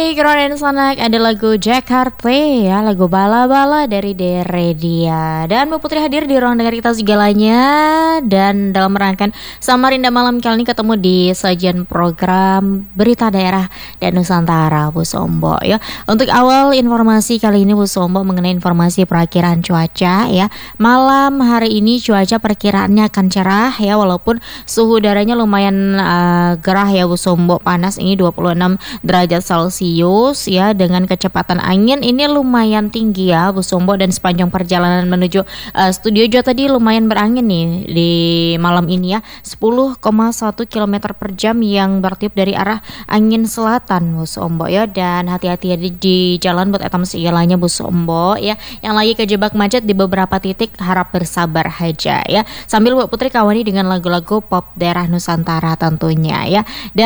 Baik, Ron dan Sanak, ada lagu Jakarta ya, lagu Bala-Bala dari Deredia. Dan Bu Putri hadir di ruang dengar kita segalanya. Dan dalam rangkaian Samarinda malam kali ini ketemu di sajian program Berita Daerah dan Nusantara, Bu Sombo ya. Untuk awal informasi kali ini Bu Sombo mengenai informasi perakiraan cuaca ya. Malam hari ini cuaca perkiraannya akan cerah ya, walaupun suhu udaranya lumayan gerah ya Bu Sombo. Panas ini 26 derajat Celcius ya, dengan kecepatan angin ini lumayan tinggi ya Bu Sombo, dan sepanjang perjalanan menuju studio Jo tadi lumayan berangin nih di malam ini ya, 10,1 km per jam yang bertiup dari arah angin selatan Bu Sombo ya. Dan hati-hati di jalan buat etam segalanya Bu Sombo ya, yang lagi kejebak macet di beberapa titik harap bersabar aja ya, sambil Bu Putri kawani dengan lagu-lagu pop daerah Nusantara tentunya ya.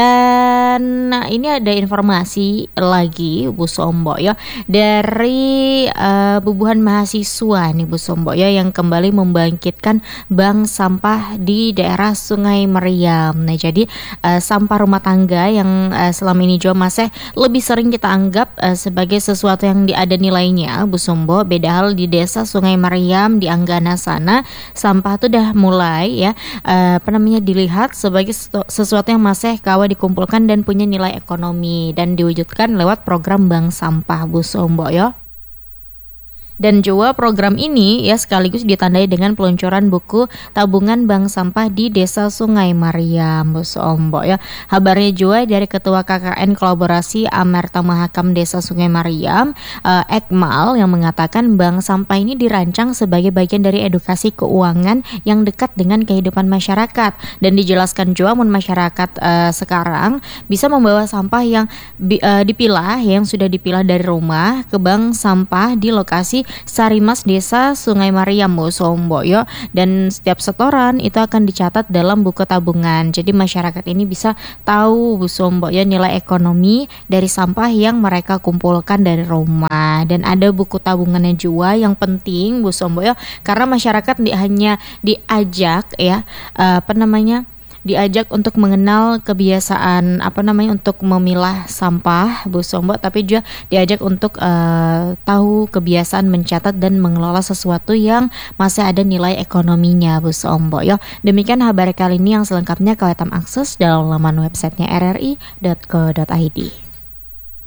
Dan ini ada informasi lagi Bu Sombo ya, dari bubuhan mahasiswa nih Bu Sombo ya, yang kembali membangkitkan bank sampah di daerah Sungai Meriam. Nah jadi sampah rumah tangga yang selama ini juga masih lebih sering kita anggap sebagai sesuatu yang ada nilainya Bu Sombo. Beda hal di desa Sungai Meriam di Anggana sana, sampah itu udah mulai ya dilihat sebagai sesuatu yang masih kawa dikumpulkan dan punya nilai ekonomi, dan diwujudkan lewat program bank sampah Bu Sombo ya. Dan juga program ini ya sekaligus ditandai dengan peluncuran buku tabungan bank sampah di Desa Sungai Meriam Bu Sombo ya. Kabarnya juga dari Ketua KKN Kolaborasi Amerta Mahakam Desa Sungai Meriam, Ekmal, yang mengatakan bank sampah ini dirancang sebagai bagian dari edukasi keuangan yang dekat dengan kehidupan masyarakat, dan dijelaskan juga masyarakat sekarang bisa membawa sampah yang dipilah, yang sudah dipilah dari rumah ke bank sampah di lokasi Sarimas Desa Sungai Meriam Bu Sombo ya. Dan setiap setoran itu akan dicatat dalam buku tabungan. Jadi masyarakat ini bisa tahu Bu Sombo ya nilai ekonomi dari sampah yang mereka kumpulkan dari rumah. Dan ada buku tabungannya juga yang penting Bu Sombo ya, karena masyarakat hanya diajak ya diajak untuk mengenal kebiasaan untuk memilah sampah Bu Sombo, tapi juga diajak untuk tahu kebiasaan mencatat dan mengelola sesuatu yang masih ada nilai ekonominya Bu Sombo ya. Demikian kabar kali ini, yang selengkapnya kalian akses dalam laman websitenya rri.co.id.